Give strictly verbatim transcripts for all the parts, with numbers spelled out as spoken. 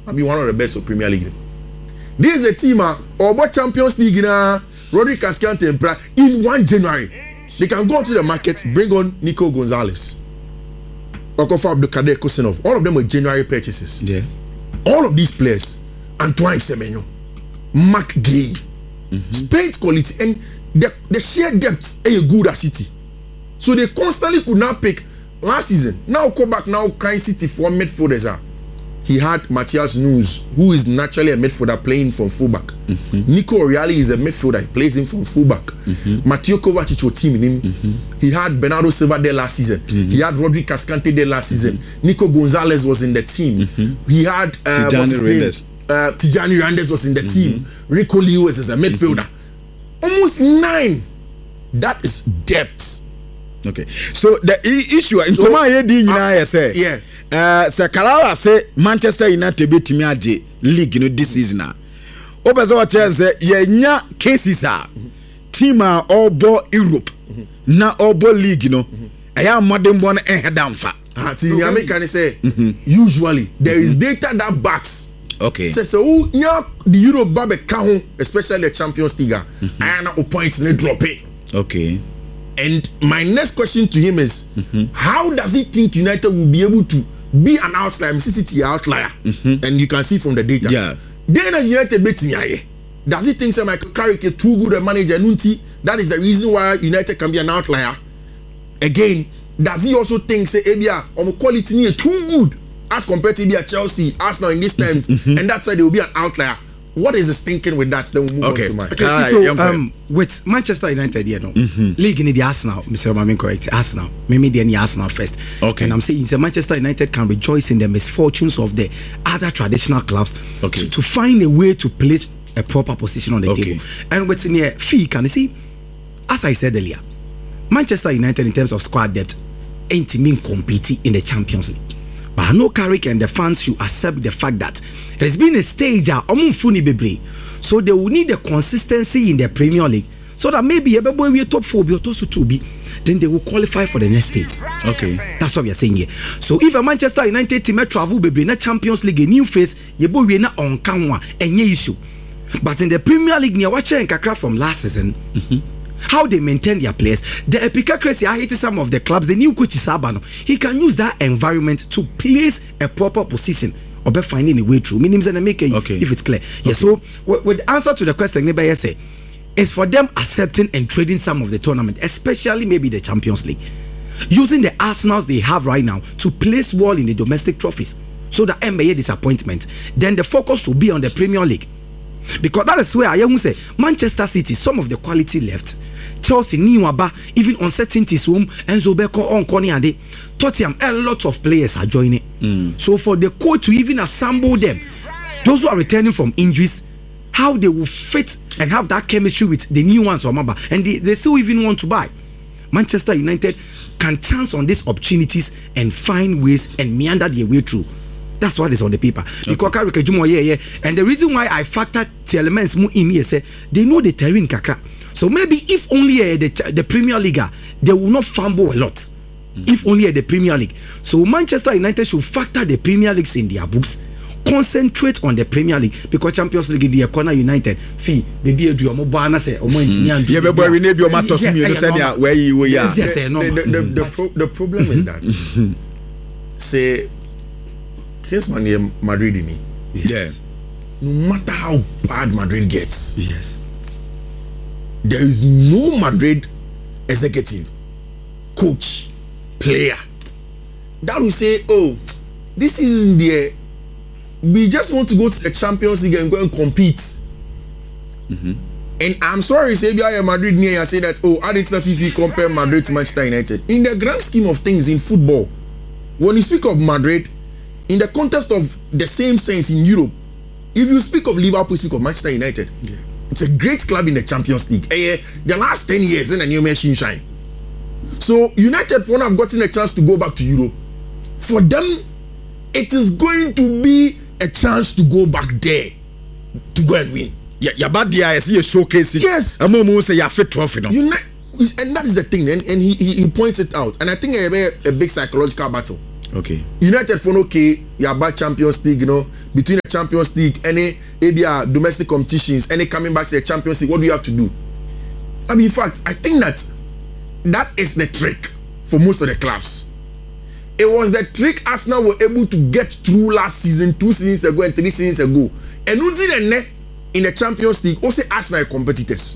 I'll be one of the best of Premier League. This is a team uh, or what Champions League in uh, Rodri Cascante and Pra in one January. They can go to the market, bring on Nico Gonzalez, Okofa Abdulkader Kosinov. All of them were January purchases. Yeah. All of these players, Antoine Semenyo, Mark Gay, mm-hmm. Spain's quality and the, the sheer depth are good at City. So they constantly could not pick last season. Now go back now kind City for midfielders are. He had Matthias Nunes, who is naturally a midfielder playing from fullback. Mm-hmm. Nico Reali is a midfielder, he plays him from fullback. Mm-hmm. Mateo Kovacic was teaming him. Mm-hmm. He had Bernardo Silva there last season. Mm-hmm. He had Rodri Cascante there last season. Mm-hmm. Nico Gonzalez was in the team. Mm-hmm. He had uh, Tijani Randes. Uh, Tijani Randes was in the mm-hmm. team. Rico Lewis is a midfielder. Mm-hmm. Almost nine. That is depth. Okay. So the I- issue in so, Koma ye di nyina ye say. Yeah. Uh, so Kalawa say Manchester United betimi ade league no this season na. Obezo wa chance say ye nya cases a team a obo Europe mm-hmm. na obo league no. Eya modern born en head down fa. Ah, see me American say mm-hmm. usually there mm-hmm. is data that backs. Okay. Say so nya the Europe babe ka especially the Champions League. Mm-hmm. Ayana o points ne drop it. Okay. And my next question to him is, mm-hmm. how does he think United will be able to be an outlier, City outlier? Mm-hmm. And you can see from the data. Yeah. Then as United beats me, does he think that Michael Carrick is too good a manager? That is the reason why United can be an outlier. Again, does he also think say Abia on quality is too good as compared to Abia Chelsea, Arsenal in these times, mm-hmm. and that's why they will be an outlier? What is his thinking with that? Then we'll move okay. on to mine. Okay, Ah, so um, with Manchester United, you know, mm-hmm. league in the Arsenal, Mister Mamin correct, Arsenal, maybe the Arsenal first. Okay. And I'm saying so Manchester United can rejoice in the misfortunes of the other traditional clubs okay. to, to find a way to place a proper position on the okay. table. And what's in here, fee, can you see, as I said earlier, Manchester United in terms of squad depth ain't mean competing in the Champions League. But I know Carrick and the fans should accept the fact that there's been a stage uh, so they will need the consistency in the Premier League so that maybe a top four be also to be, then they will qualify for the next stage. Okay, that's what we are saying here. So if a Manchester United team travel baby na Champions League a new phase, you boy we na on kanwa any issue. But in the Premier League, near watching Kakra from last season. Mm-hmm. How they maintain their players. The epicacracy I hate some of the clubs. The new coach is Sabano. He can use that environment to place a proper position or be finding a way through. Meaning and make it okay. if it's clear. Okay. Yeah. So with, with the answer to the question, maybe say is for them accepting and trading some of the tournament, especially maybe the Champions League, using the arsenals they have right now to place well in the domestic trophies, so that M B A disappointment. Then the focus will be on the Premier League. Because that is where I am say Manchester City, some of the quality left. Chelsea, Niwaba, even uncertainties home, Enzo Beko on Coney and Tottenham, a lot of players are joining. Mm. So for the coach to even assemble them, those who are returning from injuries, how they will fit and have that chemistry with the new ones or Mamba, and they, they still even want to buy. Manchester United can chance on these opportunities and find ways and meander their way through. That's what is on the paper. Okay. Yeah, yeah. And the reason why I factor the elements more in here, say they know the terrain kakra. So maybe if only uh, the the Premier League, they will not fumble a lot. Mm-hmm. If only at the Premier League. So Manchester United should factor the Premier Leagues in their books. Concentrate on the Premier League because Champions League in the corner United fee baby edu omo bana say omo ntinya yeah be boy we need be omo to sum you say where you we are yes yes no the the, the, the, pro, the problem is that say Kingsman here Madrid in me yes. Yeah no matter how bad Madrid gets yes there is no Madrid executive coach player that will say oh this isn't the we just want to go to the Champions League and go and compete. Mm-hmm. And I'm sorry, say I am Madrid near I say that oh, I didn't know if you compare Madrid to Manchester United. In the grand scheme of things in football, when you speak of Madrid, in the context of the same sense in Europe, if you speak of Liverpool, you speak of Manchester United. Yeah. It's a great club in the Champions League. Uh, the last ten years in the new machine shine. So United, for one, have gotten a chance to go back to Europe. For them, it is going to be a chance to go back there to go and win. Yeah, yeah, but the I see a showcase. Yes, I'm almost say you fit trophy now. You know, and that is the thing, and, and he, he he points it out, and I think a, a big psychological battle. Okay. United for okay, you're about Champions League, you know, between the Champions League, any A B R domestic competitions, any coming back to the Champions League, what do you have to do? I mean, in fact, I think that that is the trick for most of the clubs. It was the trick Arsenal were able to get through last season, two seasons ago, and three seasons ago. And in the Champions League, also Arsenal are competitors.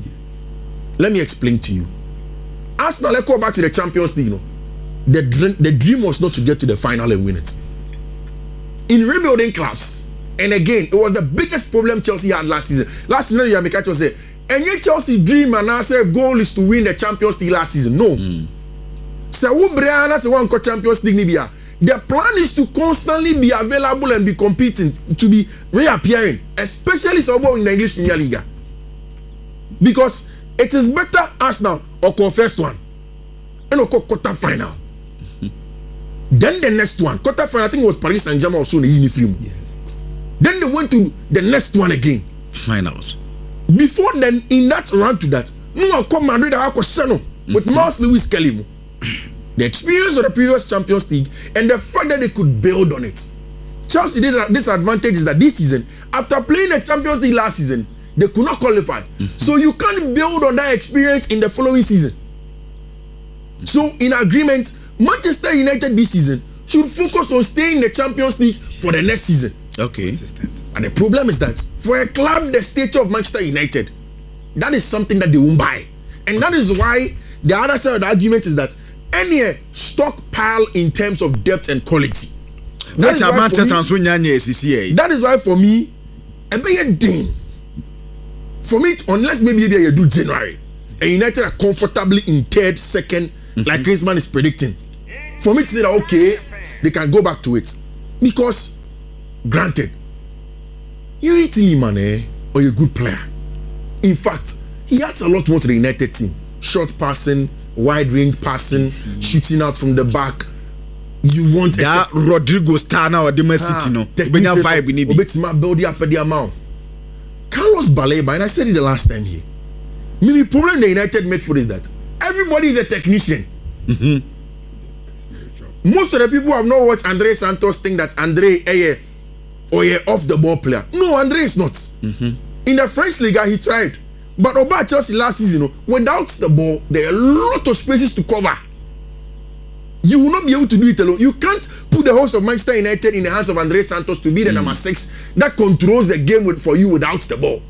Let me explain to you. Arsenal, let's go back to the Champions League. You know, the, dream, the dream was not to get to the final and win it. In rebuilding clubs, and again, it was the biggest problem Chelsea had last season. Last season, Yamikacho said, and yet Chelsea dream and answer goal is to win the Champions League last season. No. Mm. So, Brianna, so one Champions League, Libya. The plan is to constantly be available and be competing, to be reappearing, especially so in the English Premier League. Because it is better Arsenal or call first one and or call quarter final. Then the next one, quarter final, I think it was Paris Saint-Germain also in the uniform. Yes. Then they went to the next one again. Finals. Before then, in that run to that, no one come Madrid with Miles Lewis Kelly. The experience of the previous Champions League and the fact that they could build on it. Chelsea, this disadvantage is that this season, after playing the Champions League last season, they could not qualify. Mm-hmm. So you can't build on that experience in the following season. Mm-hmm. So in agreement, Manchester United this season should focus on staying in the Champions League for the next season. Okay. Consistent. And the problem is that for a club the stature of Manchester United, that is something that they won't buy. And okay. That is why the other side of the argument is that any stockpile in terms of depth and quality. That is, me, that is why for me, a big thing. For me, unless maybe you do January, and United are comfortably in third, second, mm-hmm. like Griezmann is predicting. For me to say that okay, they can go back to it. Because, granted, Yuri Tillman eh, or a good player. In fact, he adds a lot more to the United team. Short passing, wide range passing, shooting out from the back. You want that Rodrigo Stana or the City no? Vibe in it. Build up the amount. Carlos Baleba, and I said it the last time here. Maybe the problem the United midfield is that everybody is a technician. Mm-hmm. Most of the people who have not watched Andre Santos think that Andre eh, or a off the ball player. No, Andre is not. Mm-hmm. In the French Liga, he tried. But about Chelsea last season, without the ball, there are a lot of spaces to cover. You will not be able to do it alone. You can't put the host of Manchester United in the hands of Andre Santos to be the mm. number six that controls the game with, for you without the ball.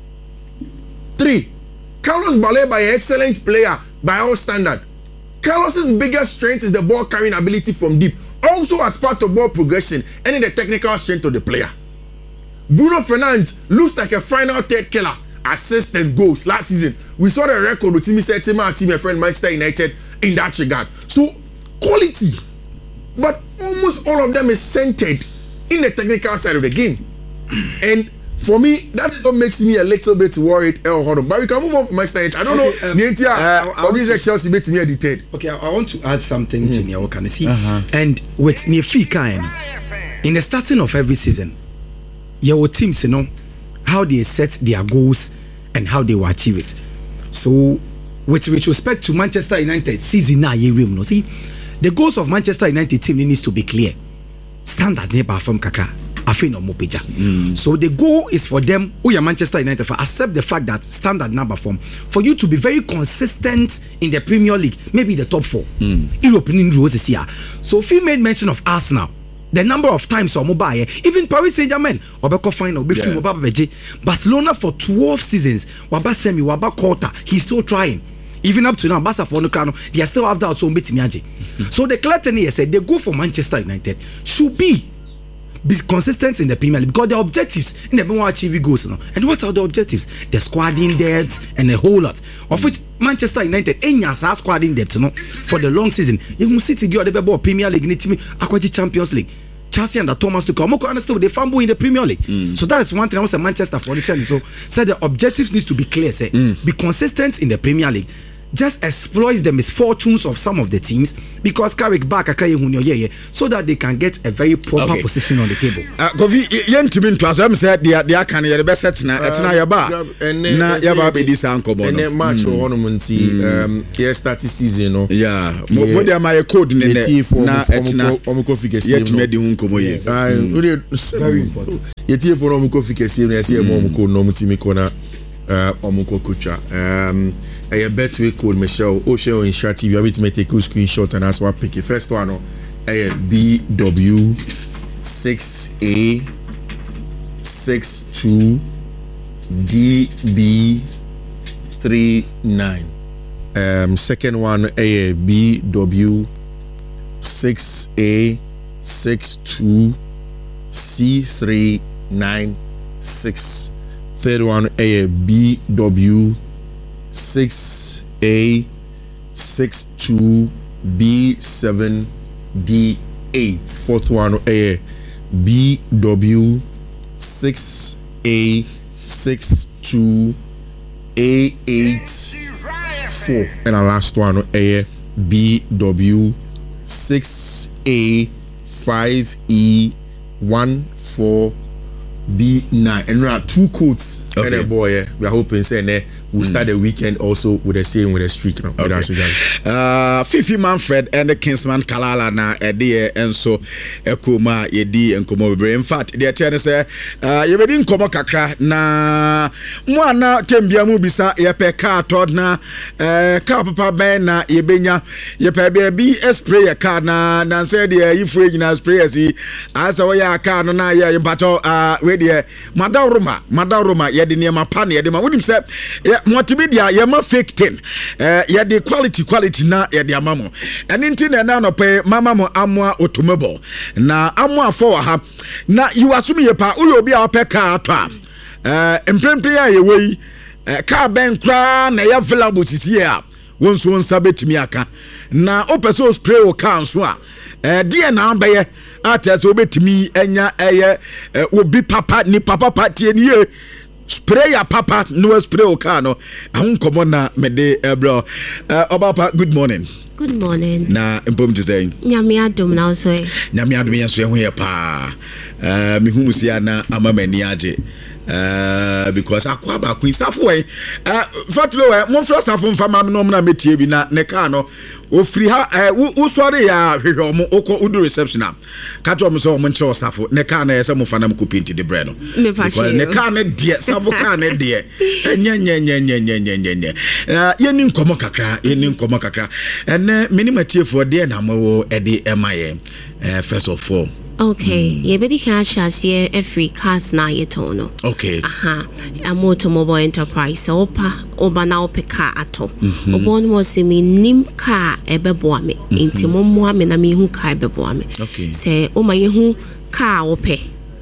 Three, Carlos Baleba, an excellent player by all standard. Carlos's biggest strength is the ball carrying ability from deep, also as part of ball progression and in the technical strength of the player. Bruno Fernandes looks like a final third killer. Assists and goals last season. We saw the record with Timmy Setima, team, my friend Manchester United in that regard. So quality, but almost all of them is centered in the technical side of the game. And for me, that is what makes me a little bit worried. But we can move on from Manchester United. I don't okay, know. Um, uh, or this is Chelsea bit me edited. Okay, I want to add something mm. to Nia Okanisi. Uh-huh. And with Nefika, in the starting of every season, your teams, you know, how they set their goals and how they will achieve it. So, with, with respect to Manchester United season now, you see, the goals of Manchester United team needs to be clear. Standard neighbor from Kakra, Afi no Mopeja. Mm. So the goal is for them, who are Manchester United, for accept the fact that standard number form for you to be very consistent in the Premier League, maybe the top four. Mm. European rules is here. So, if you made mention of Arsenal. The number of times or mobile, even Paris Saint-Germain, Wabako final, yeah. Barcelona for twelve seasons, Waba semi, Waba quarter, he's still trying. Even up to now, Barca for no crown, they are still after also Betimiaji. So the clear thing here said they go for Manchester United should be be consistent in the Premier League because the objectives in the want to achieve goals. No? And what are the objectives? The squad in depth and a whole lot of which Manchester United any as squad in depth, no, for the long season. You can see the other Premier League, ni team Aquaji Champions League. Chelsea and the Thomas to come. I understand they fumble in the Premier League. Mm. So that is one thing I was a Manchester for this year. So said the objectives needs to be clear. Say mm. be consistent in the Premier League. just exploits the misfortunes of some of the teams because Carrick back a yeah, so that they can get a very proper okay. position on the table. Kofi yentimi ntwa so am say dia dia kan ye the best set na etina ya ba na ya ba be dis ankomo no match o hono munti um yeah start season no yeah mo dia my code ne na etina omko figure yet me di hunkomo ye very important yeti for omko figure see na say mo omko no mutimi ko na omko kucha um a Betway code Michelle Ocean Insure T V. I will take a screenshot and that's what pick it. First one, no, a B W six A six two D B three nine. Um, second one, a B W six A six two C three nine six. Third one, a B W six A six two B seven D eight. Fourth one, a B W six A six two A eight four. And the last one, a B W six A five E one four B nine. And there are two codes. Okay. And boy, yeah, we are hoping say we'll start the weekend also with the same with a streak now. Okay. Uh, Fifi Manfred and the Kingsman Kalala na Eddie and so Ekuma Yedi and Komo. In fact, the attorney say, uh, you didn't come kakra na mwana tembia mubisa yepe car tod na uh car papa ben na yebenya yepe baby spray a car na na say the if we na spray as as a car no na ya impato uh we the Madaruma Madaruma yedi niema pan yedi ma wonim say multimedia yema fake thing eh ya the quality quality na ya the amamo and inti na na no pe mama mo amwa automobile na amwa for ha na you assume ye pa uyo obi a pe car to eh emprempre ya ye wei car ben kra na ya available sisi ya wonso wonsa betimi aka na opeso spray o car so a eh die na ambaye atese obetimi enya eye obi papa ni papa party ni ye spray ya papa no spray o car no ahun komo na mede eh, bro uh, Obapa, good morning. Good morning. Na impom jisay nyame adom na so e nyame adom yenso ye ho ye pa eh mi hu musia na amamani age uh because akwa ba kun safo we uh fatulo we mo fro safo mfa ma no na metie bi na ne car no ofri ha wo sori ya hwehwe omo okọ udu reception a ka to mo so mo nche osafo ne car na yesa mo fa na mo kopinti de bread no because ne car na de safo car na de nye nye nye nye nye nye nye uh ye ni nkomo kakra ye ni nkomo kakra ene minimatie for de na mo e de emaye uh first of all. Okay, mm. ye bedi ka shase every cars na ye tono. Okay. Aha. A automobile enterprise opa oba na ope car ato. Obon mo se mi nim car ebeboa me. Enti mo mo me na me hu car ebeboa me. Okay. Se o ma ye hu car ope.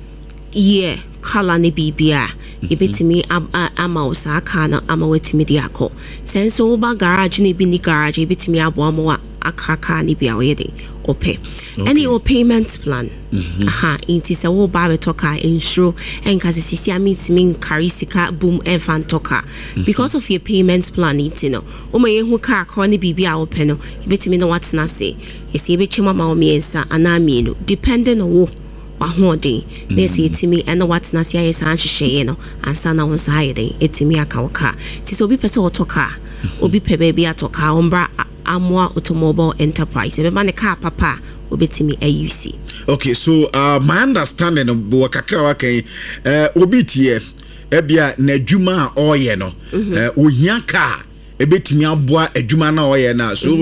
Yeah, color ne bibia. Ye betimi ama o sa car na ama wetimi di akọ. Se so oba garage ne bi ni garage ye betimi aboa mo akraka ni bia we de. Ope. Okay. Any or payment plan. Mm-hmm. Aha, it is a wo ba toka insure and kasi sisi amit mean karisika boom and fan toka. Because of your payment plan, it you know. O ma ye hu car crony bibi a open no. Ibetimi no what na say. Yes, ye bechima ma o miensa anami no. Depending on wo wa hoden. Na say itimi and what na say yes anhye no. Ansa na won say den. Itimi aka waka. Ti so obi pese otoka. Obi pe baby atoka ombra Amwa Automobile Enterprise. Ebe ne car papa obetimi A U C. Okay, so uh, my understanding of wakakra wakai uh, obi tie ebia na adwuma oye no ohia car ebetimi aboa adwuma na oye na so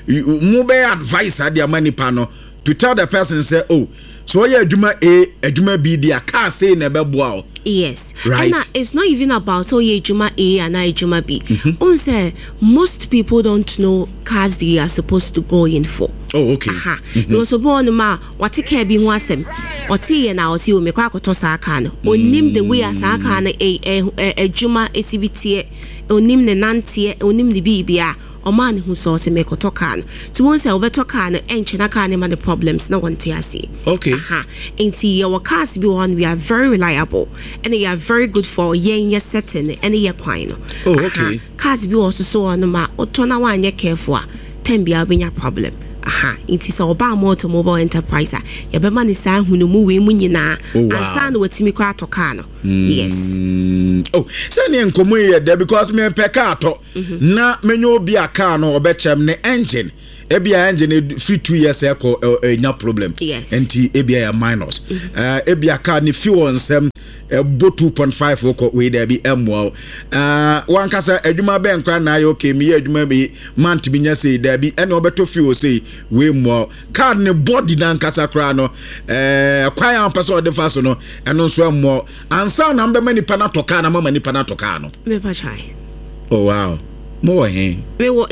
mo be advice ade amanipa no to tell the person say oh so oye adwuma A adwuma B dia car say na beboa. Yes, right. And it's not even about so ye juma A and I juma B. Mm-hmm. Say most people don't know cars they are supposed to go in for. Oh, okay. Aha. Mm-hmm. You so born ma what take care be one sem. What ye now see me kwa koto sa kan. Onim the way as kan a a a juma A C B T. Onim ne nantie onim the B B A. ɔma ne ho so sɛ mekɔtɔ car no to wɔn sɛ wɔbɛtɔ car no ɛnkyɛ na car no ma the problems na wɔn te ase okay aha nti yɛwɔ cars bi wɔ hɔ no we are very reliable and they are very good for yɛn yɛ setting and yɛ kwan no oh okay cars bi wɔ so so wɔ no ma ɔtɔ na wɔanyɛ careful a ten bia bɛnya problem aha nti sɛ ɔba mo automobile enterprise a yɛbɛma ne saa hunu mu wei mu nyinaa ansa na watimi kora atɔ car no yes oh sɛ ne nkomo yɛ there because me pɛ car to na menyo obi a car no ɔbɛkyɛm ne engine ebia engine free two years eko enya problem yes. Enti ebia ya minus uh, ebia car ne fuel nsem bo two point five oko we there be emwa uh wan kasa adwuma be nkra na ayo okay me adwuma be month bi nya say there be ene obeto fuel say we mwa car ne body na nkasa kra no eh kwan am person de fa so no eno so emwa ansa na mbe mani pa na to car na mama ni pa na to car no me pa try oh wow more eh we wo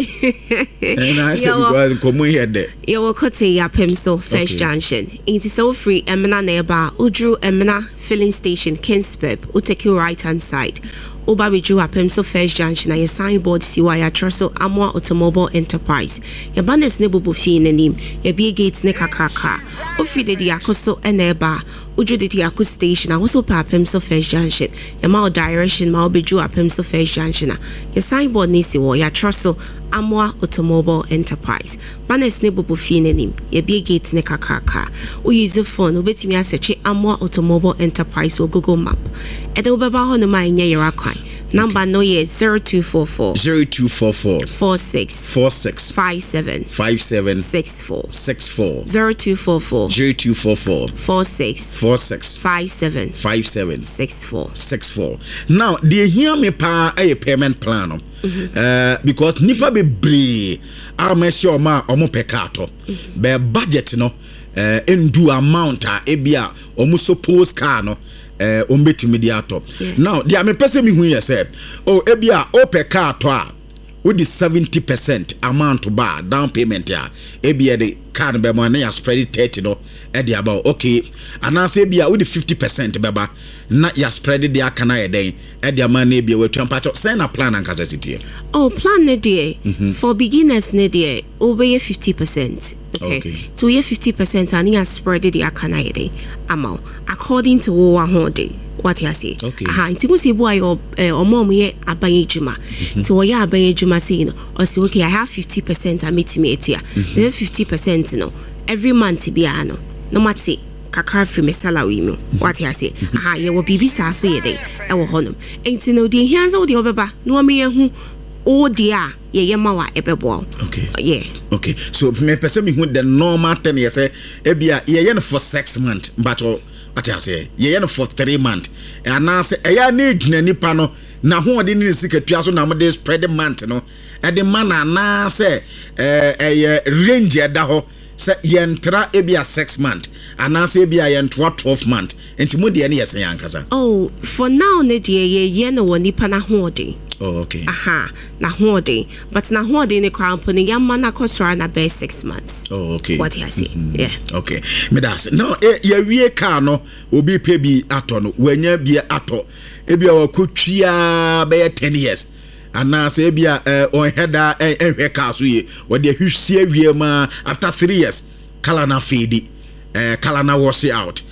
and I said because come here there you will cut a yapem so first junction it is so free emna neighbor udru emna filling station Kingsburg will take you right hand side Oba Biju apem so first junction na signboard si wa ya troso Amwa Automobile Enterprise ya bandes ne bobo fi nanim ya bi gate ne kakaka ofi de di akoso eneba uju de di akos station also pa apem so first junction ya ma direction ma Biju apem so first junction ya signboard ne si wa ya troso Amwa Automobile Enterprise bandes ne bobo fi nanim ya bi gate ne kakaka o use phone obetimi asearch Amwa Automobile Enterprise or Google Map e de obeba ho no ma nya yera kwan number no ye zero two four four zero two four four four six four six five seven five seven six four six four zero two four four zero two four four four six four six five seven five seven six four six four. Now they hear me pa a payment plan mm-hmm. uh, because nipa be bree I make sure ma omo pekato be budget no uh, endu amount a ebia omo suppose car no eh uh, ombeti mediator yeah. Now dia me pese me hu ye say oh ebia o pe car to a with the seventy percent amount ba down payment ya ebia the car be mo na ya spread thirty no e dey about okay anase ebia with the fifty percent beba na ya spread the akana ye den e dey ma na ebia we twampacho say na plan and capacity oh plan ne dey mm-hmm. for beginners ne dey over fifty percent okay, okay. So we fifty percent and you spread the akana ye den amount according to what hode what you say okay aha nti mo se boy o omom ye aban ejuma nti wo ye aban ejuma say no o say okay I have fifty percent ametimi etua then fifty percent no every month bi ano no mate kakra free me salary mu what you say aha ye wo bibi sa so ye den e wo honom nti no de hianza wo de obeba no me ye hu o dia ye ye ma wa ebebo okay yeah okay so me person me hu the normal thing ye say e bia ye ye no for six months but what I say ye no for three months and now say eya na ejina nipa no na ho de ni sikatua so na mo de spread the month no e de man na say eh eh range e da ho say ye ntra e bia six months and now say bia ye ntra twelve months enti mo de ne ye say ankasa oh for now ne de ye ye no woni pa na ho de oh okay aha na ho de but na ho de ne crown pony yamma na kosra na be six months oh okay what you say mm-hmm. yeah okay me das no ye wie car no obi pe bi ato no wanya bi ato e bia wakotwia be ten years ana se bia on header ehwe car so ye wo de hwhwie wie ma after three years kala na fade eh kala na wash out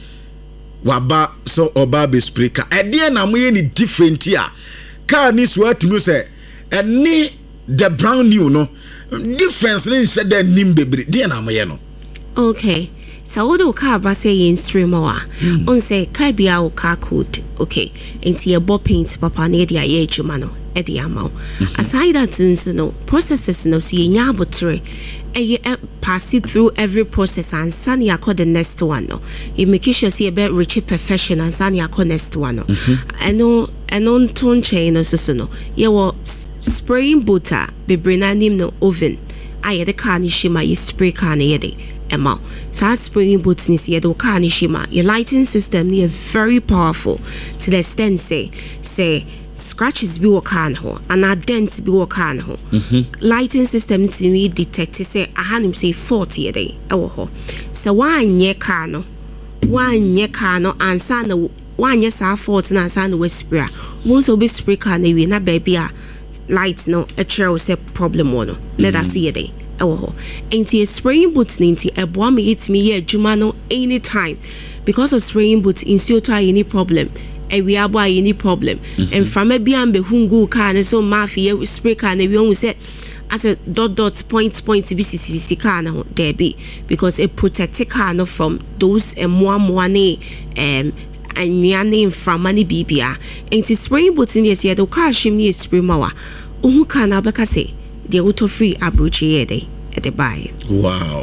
waba so oba be speaker e de na mo ye ni different here car ni so atunu say eni the brown new no difference ni said the nim bebre de na mo ye no okay so what do car ba say in stream wa on say car bia o car code okay enti e bo paint papa na dia ye adwuma no e dia amaw aside that no processes no so ye nya abotre e pass it through every process and san ya call the next one no you make sure see about rich perfection and san ya call next one no I know and on tone chain no so no ye wo spraying butter be brina nim no oven aye the car ni shima ye spray car na ye de ema so spraying butter ni see the car ni shima your lighting system ni very powerful to the extent say say scratches be work on ho and a dent be work on ho lighting system to me detect say I had him say forty a day e wo ho so one ye car no one ye car no ansa na one ye sa forty na ansa na we spray won so be spray car na we na baby a light no a chair was a problem one let us see day ewo enti spraying boot ni enti eboa me hit me here adwuma no anytime because of spraying boot insuo to any problem e we abo any problem and from a bia be hungu car and so mafia spray car and we won say as a dot dot point point B C C C car na there be because it protect car no from those emwa mwane um and name from money bibia and spraying boot in yes the car shimney spray mawa uhu car na beka say the auto free abrochi yede at the buy. Wow.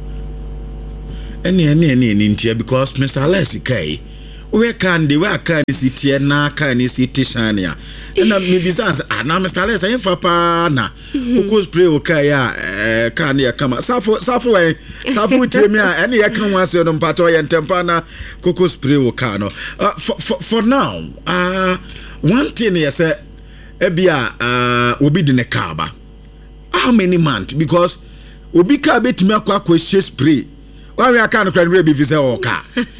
Any any any any because Mister Alessi K. Where can the where can this it na can this it shania? And maybe sans ah na Mister Alessi I fa pa na. Uko spray okay ya can ya come. Safo safo eh safo temi a any ya kan wan say no mpato ya ntempa na koko spray okay no. For for for now uh one thing you say ebia uh obi de ne kaba. How many months? Because obi ka betimi akwa akwa spray. Why we can no be visa or car.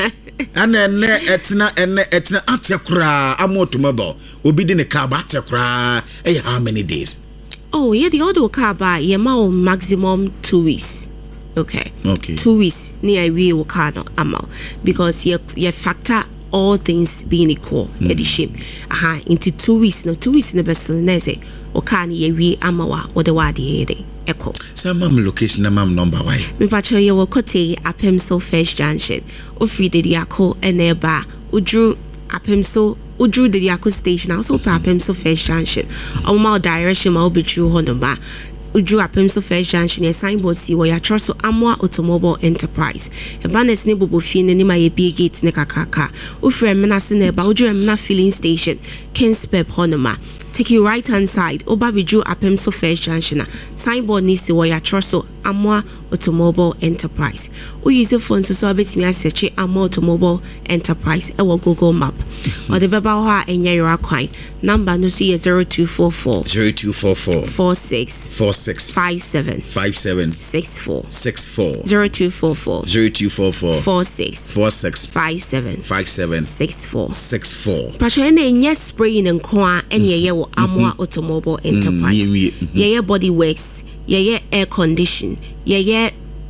And then etna and etna atekra amotomobile. Obi de ne car batekra. Eh how many days? Oh, yeah, the auto car by yeah, ma maximum two weeks. Okay. Okay. Two weeks near we will car no amount because you you factor all things being equal. Mm. Edi shame. Aha, into two weeks no two weeks no best no say o car ni we amawa or the wadi ede. Echo. Some mam location na mam number why? Me pacho ye wo kote Apemso First Junction. Ofri de diako eneba udru Apemso udru de diako station also pa Apemso First Junction. O ma direction ma obetru ho no ba. Udru Apemso First Junction e signboard si wo ya troso Amwa Automobile Enterprise. E banes ne bobo fie ne ma ye big gate ne kakaka. Ofri emna se ne ba udru emna filling station. Kinspep honoma. Take you right hand side. Oba biju Apemso First Junction. Signboard ni si waya troso Amwa Automobile Enterprise. O use your phone to so abet me search Amwa Automobile Enterprise. E wo Google Map. Or the beba ho enya your coin. Number no see zero two four four zero two four four four six four six five seven five seven six four six four zero two four four zero two four four four six four six five seven five seven six four six four. Pacho ene nye spraying nko ene ye wo Amwa Automobile Enterprise. Ye ye body works, ye ye air condition, ye ye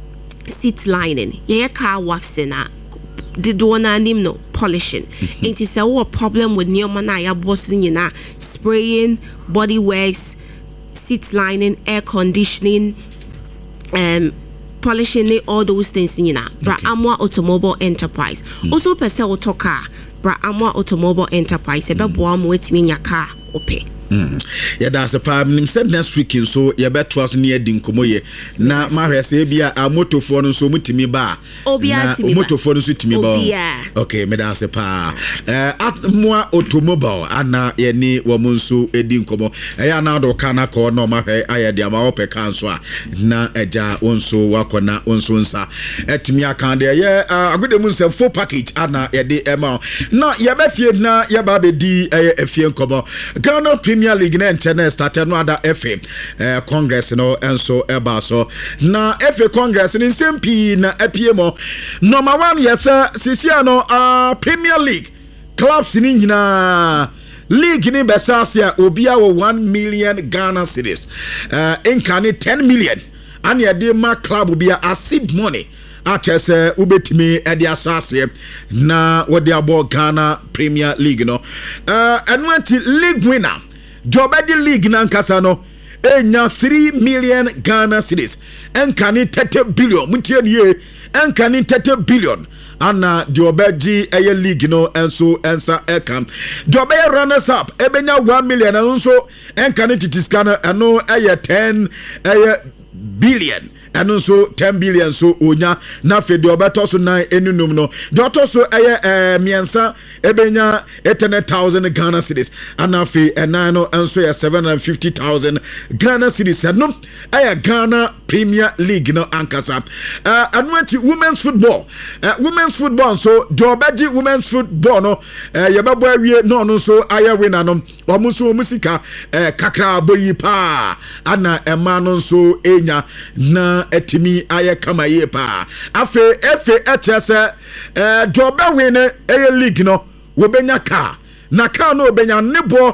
seat lining, ye ye car waxing a the dona nim no polishing. It is a problem with new man ya boss nyina spraying, body works, seat lining, air conditioning, um polishing all those things nyina. Bra Amwa Automobile Enterprise. Also pese auto car, bra Amwa Automobile Enterprise. Ebe boa mo wetimi nya car ope. Mm. Yeah, that's a problem. Said next week in so you bet was near Dinkomoye. Na Maria say be a motor phone so mutimi ba. Obia timi ba. Motor phone so timi ba. Okay, me that's a pa. Eh at more automobile ana ye ni wo munso edinkomo. Eh na do kana ko no ma hwe aye dia ma ope kanso a na eja wonso wakona wonso nsa. Etimi aka de ye agode mu nsem full package ana ye de ema. Na ye be fie na ye ba be di eh efie nkomo. Ghana Premier League na internet started no other F A uh, Congress no enso eba so na F A Congress ni sempi na apie mo number one yes sisia no uh, Premier League clubs ni nyina league ni besasia obia wo one million Ghana cedis uh, inkani ten million and ya de ma club obia a seed money atese ubetimi e de asase na wo de abo Ghana Premier League no uh, anwanti league winner Jobedi League nankasa no enya three million Ghana cedis enkani thirty billion mutie nie enkani thirty billion ana Jobedi eye league no enso ensa ekam Jobedi runners up ebenya one million enso enkani titiska no eno eye ten eye billion and so ten billion so onya na fe de obeto so nine enunum no de so eye eh miensa ebenya eighty thousand Ghana cedis and na fe enan no enso ya seven hundred fifty thousand Ghana cedis no eye Ghana Premier League no ankasa uh anwati women's football uh, women's football so de obeji women's football no uh, yebabo awie no no so aya winner no omuso musika uh, kakra boyi pa ana ema no so enya na etimi aye kama ye pa afe efe etese eh jobe win e league no wo benya ka na ka no benya nebo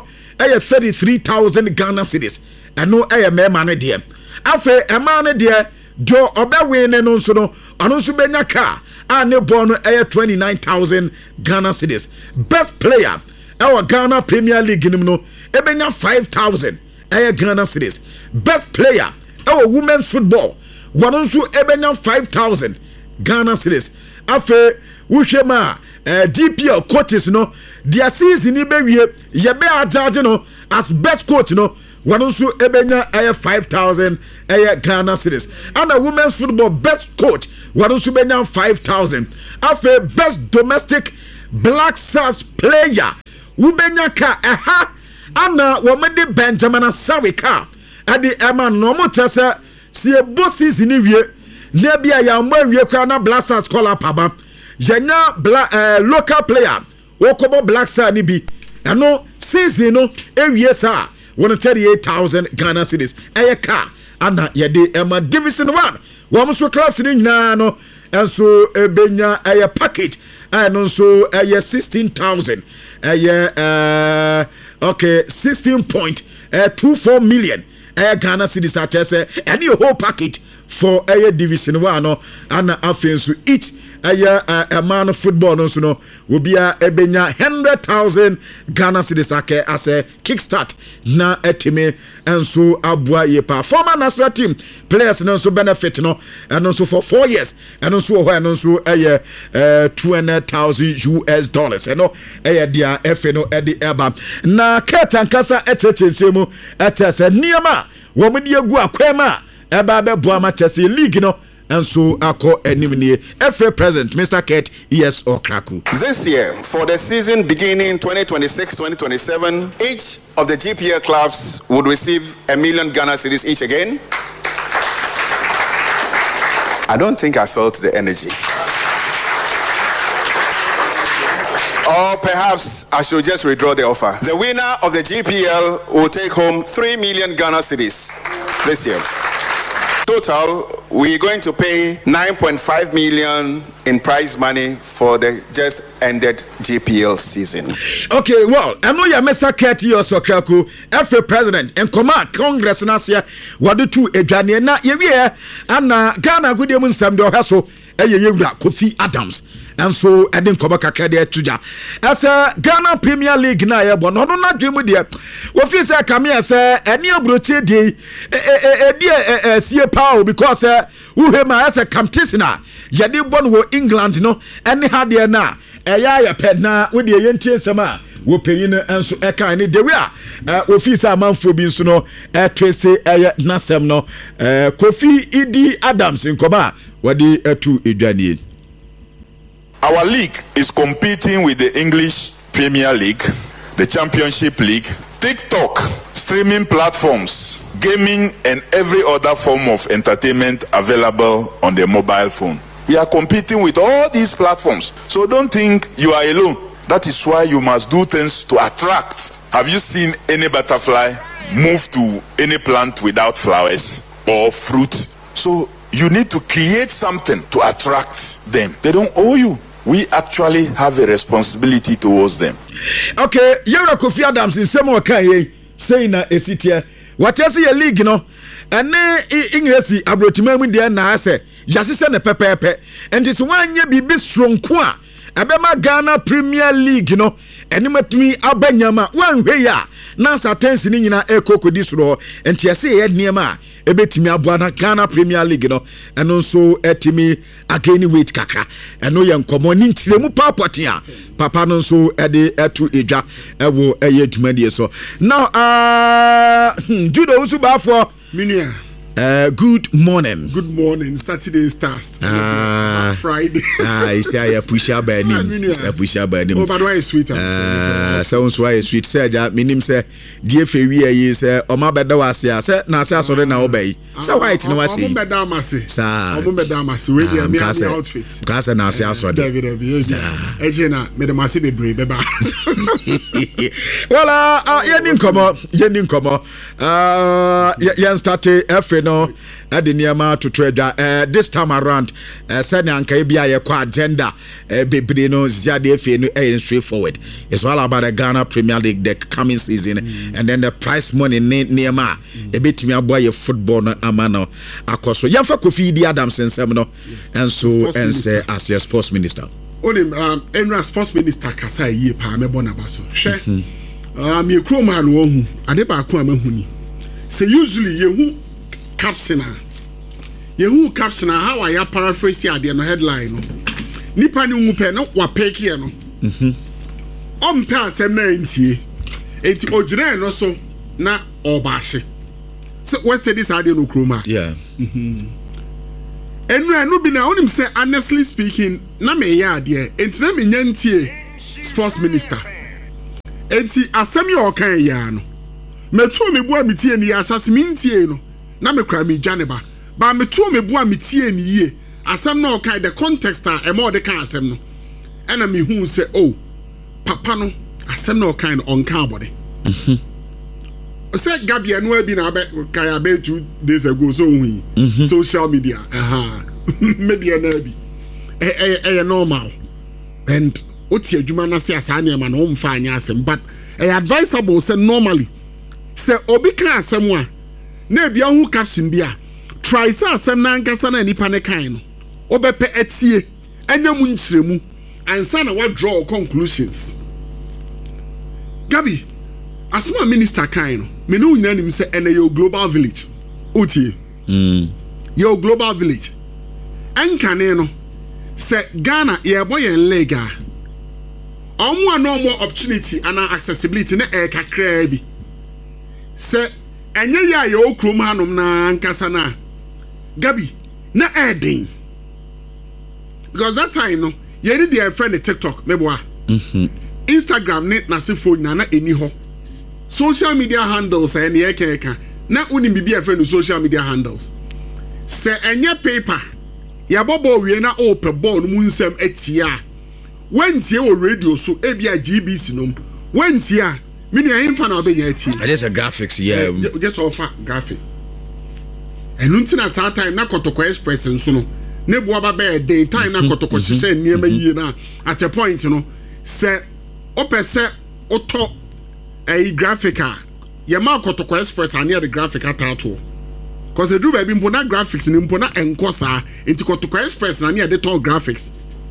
ɛyɛ thirty-three thousand Ghana cedis ɛno ɛyɛ mɛɛma ne deɛ afei ɛmaa ne deɛ jo ɔbɛwe ne no nso no ɔno nso bɛnya car a ne bɔ no ɛyɛ twenty-nine thousand Ghana cedis best player ɛwɔ Ghana Premier League nim no ɛbɛnya five thousand ɛyɛ Ghana cedis best player ɛwɔ women's football wɔn nso ɛbɛnya five thousand Ghana cedis afei wohwɛ ma uh, D P L coaches no their season ni bɛwie yɛbɛ agyagye no as best coach no wɔn nso ɛbɛnya ɛyɛ five thousand ɛyɛ Ghana cedis ana women's football best coach wɔn nso bɛnya five thousand afei best domestic Black Stars player wobɛnya ka ɛha ana wɔn de Benjamin Asawe ka ɛde ɛma nɔɔmo kyɛ sɛ si ebo season ni wie ne bia ya mbɔ wie kora na Black Stars call up aba yɛnya black uh, local player wɔkɔbɔ Black Stars ni bi ɛno season no ewie saa wɔn thirty-eight thousand Ghana cedis ɛyɛ car ana yɛde ɛma Division one wɔn nso clubs ni nyinaa no ɛnso ebenya ɛyɛ package ɛno nso ɛyɛ sixteen thousand ɛyɛ ɛɛ okay sixteen point two four million ɛyɛ Ghana cedis akyɛ sɛ ɛne a whole package for ɛyɛ Division one no ana afei nso each ɛyɛ ɛman uh, football no nso no obia ɛbɛnya one hundred thousand Ghana cedis akɛ as a kickstart na ɛtime nso aboa yɛ pa former national team players no nso benefit no ɛno nso for four years ɛno nso wɔ hɔ ɛno nso ɛyɛ uh, two hundred thousand U S dollars ɛno ɛyɛ dia ɛfɛ no ɛde ɛba na kɛta nkasa ɛkyɛkyɛ mu ɛkyɛ sɛ nneɛma wɔn de agu akwɛm a ɛba bɛboa ma kyɛ sɛ league no and so ako enimnie F A President Mister Kurt E S Okraku. This year, for the season beginning twenty twenty-six twenty twenty-seven, each of the G P L clubs would receive a million Ghana cedis each again. I don't think I felt the energy. Or perhaps I should just withdraw the offer. The winner of the G P L will take home three million Ghana cedis this year. Total, we're going to pay nine point five million in prize money for the just ended G P L season. Okay, well, I know you Mister Kurt E S Okraku, F A President, and command Congress Nasia, what do two a Jania na year, and Ghana good emun Sam do hasso, a Yura Kofi Adams. And so I didn't come back a tuja. As a Ghana Premier League na but no not dream with you. What is a come here, sir, and near Broche de a dear see power because who him as a competition. Yadi born wo England no, and had there na a ya pet na with the Yentin Sama. Wo paying and so a kind of the way. Uh, Officer man for being so no, a Tracy a Nasem no, Kofi Idi Adams in Koma, what the two Idanian. Our league is competing with the English Premier League, the Championship League, TikTok, streaming platforms, gaming, and every other form of entertainment available on the mobile phone. We are competing with all these platforms, so don't think you are alone. That is why you must do things to attract. Have you seen any butterfly move to any plant without flowers or fruit? So you need to create something to attract them. They don't owe you. We actually have a responsibility towards them. Okay, Yara Kofi Adams in some way saying a city. What else your league, you know? And then English abrotimum there na say, Jasisa ne pepepe, and this one ye be strong kwa. Abema Ghana Premier League, you know, and you met me Abanyama, one way ya. Nasa tension in a echo this row, and Tiase Niema, a bit me Abuana Ghana Premier League, you know, and also at me again wait kaka, and no young common in Chilemu Papatia, Papa no so at the Etu Ija, Evo Ayet Media. So now, uh, Judo Usuba for Minia. Uh, good morning. Good morning. Saturday stars. Ah, Friday. Ah, it's a push up by him. A push up by him. Oh, but why is sweet? Ah, sounds why is sweet. Say, ja, minim say, dear Faye is a Oma Bedawasia. Say, Nasa, so then I obey. So why it's no was he? Bedamasi. Sa, Bedamasi. Wait, I'm going outfits. Casa Nasa, so David, Ejena, made a massive brave. Well, uh, uh, yen in come, yen in come, uh, yen started F no ade niema to trade uh, this time around uh, said anka e bia ye kwa agenda uh, bebre no ziade efe no eh straightforward. It's all about the Ghana Premier League the coming season mm. and then the prize money niema e betimi aboa ye football no amano akoso yamfa Kofi Idi Adams ensem no and so and say as your sports minister onim um Enra sports minister kasa yie pa me bona baso hwe um ye krom ha no hu ade ba ko amahuni say usually ye hu caption a ye hu caption a how I paraphrase ade no headline no nipa ni hu pe no wa peke ye no mhm om pe asem na ntie enti ogire no so na obahye so what's this ade no kroma yeah mhm Enra no bi na onim say honestly speaking na me ya ade enti na me nyantie sports minister enti asem ye okan ya no metu me bua metie ni asase mintie no na me kra me dwane ba ba metu me bua metie ni yie asem na okan the context a e mo de kan asem no ena me hu say oh papa no asem na okan on kan abode mhm say Gabby no abi na be kaya be two days ago so hu social media aha media na bi eh eh normal and oti adwuma na se asane ma no mfa anya asem but eh advisable say normally say obi kan asem a na bia hu caption bia try say asem na nkasa na nipa ne kan no obepe etie anya mu nkyeremu ansa na wa draw conclusions. Gabby asema minister kan no me no nyina nim say ene your global village otie mm your global village ankane no say Ghana ye boy en lega omo no more opportunity and accessibility na e kakra bi say enye ya ye okrom hanom na nkasa na Gabby na edin because that time no ye need their friend TikTok meboa mhm Instagram ne na se phone na na eni ho social media handles and ye keka na uni bibi e friend social media handles say enye paper ya bobo wie na open ball mu nsem atia wentie o radio so e bia G B C nom wentie a me nua himfa na obenya atia it is a graphics yeah uh, just offer graphic and until that time na Kotoko Express nso no ne bo aba be day time na Kotoko hye niema yie na at a point no say opese oto a graphica ye ma Kotoko Express and near the graphic atato cause they do baby mpona graphics ni mpona enkosa enti Kotoko Express na near the top graphics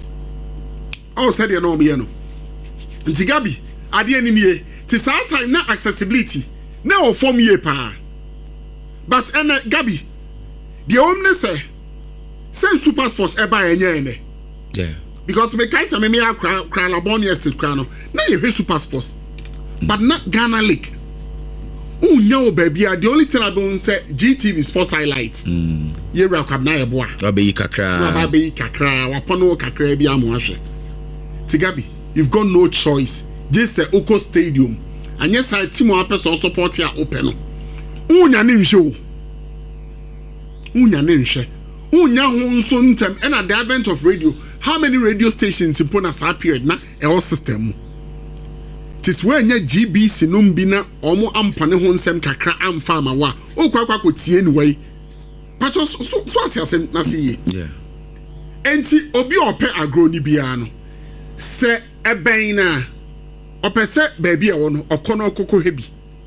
oh said you know me no enti Gabby ade ni nie ti saa time na accessibility na o form ye pa but ena Gabby the omne say say super sports e ba enye ene yeah because me kai say me me akra kra la bon yesterday kra no na ye super sports but not Ghana League. Oh no, baby, the only thing I don't say G T V Sports Highlights. Mm. Ye rakab na yeboa. Wabe kakra. Wabe kakra. Wapono kakra bi amwashe. Tigabi, you've got no choice. Just say Oko Stadium. And yes, I team one person support here open. Unya ne nhwe. Unya ne nhwe. Unya ho nso ntem and at the advent of radio, how many radio stations in Pona sa period na e all system. Tis when ye G B C num bina omo ampane ho nsem kakra amfa ma wa o kwa kwa ko tie ni wai but so so so atiasem na se ye yeah enti obi ope agro ni bia no se eben na opese baby e wo no okono kokko hebi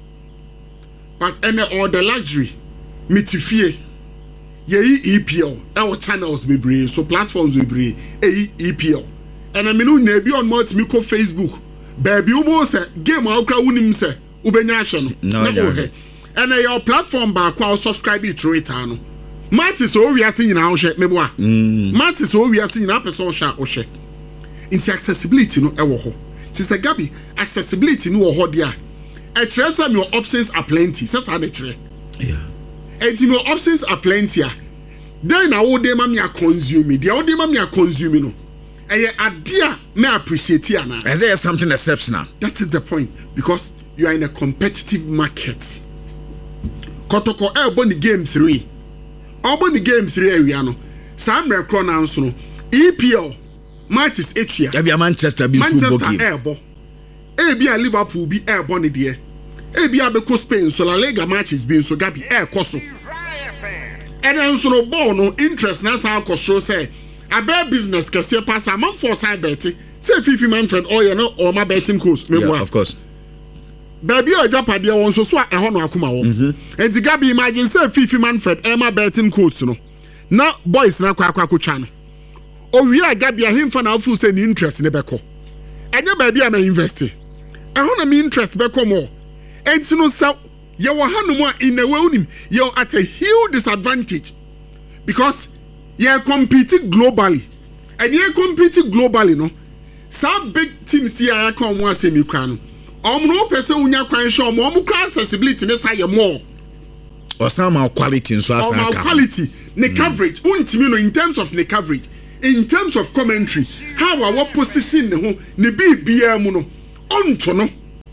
but ene all the luxury mitifie ye E P L e channels bebre so platforms bebre e E P L and I mean na bi on multi me ko Facebook baby ubo say game akra wunim say ubenya ahwe no na go he and your platform ba kwa subscribe to it ano matches o wiase nyina wo hwe mebo a matches o wiase nyina person hwa wo hwe inti accessibility no e wo ho ti say Gabby accessibility no wo ho dia e kire say your options are plenty say say na kire yeah and your options are plenty a then na wo dey ma me consume dia wo dey ma me consume no eh adia me appreciate ya na is there something exceptional that is the point because you are in a competitive market Kotoko e bo ni game three obo ni game three area no sam rekro na nso no E P L matches etua e bia Manchester bi football game Manchester e bo e bia Liverpool bi e bo ni de e bia be ko Spain so La Liga matches bi so Gabby e koso and then so no ball no interest na sa akosro say abeg business kese pass am for side betting say fifty man friend oh you know or my betting course me yeah, of course baby o japade won so so e ho no akoma wo enti Gabi imagine say fifty man friend e ma betting course no na boys na kwa kwa kwatwa no o wi a Gabi ahemfa na afu say ni interest ne beko enye baby am invest e ho na me interest beko mo enti no sa ye wo hanom a in a way unim ye at a huge disadvantage because ye compete globally and ye compete globally no some big teams here are come one semi crown om no person unya kwan show mo mo crown accessibility ne say more or some quality so as our quality ne mm. coverage untimi no in terms of ne coverage in terms of commentary how our position ne ho ne bibia mu no onto no